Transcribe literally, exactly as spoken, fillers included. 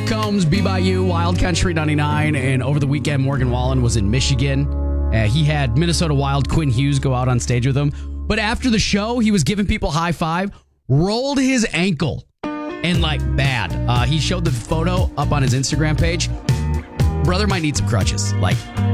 Combs, Be By You, Wild Country ninety-nine, and over the weekend, Morgan Wallen was in Michigan. Uh, he had Minnesota Wild Quinn Hughes go out on stage with him. But after the show, he was giving people high five, rolled his ankle, and like bad. Uh, he showed the photo up on his Instagram page. Brother might need some crutches. Like,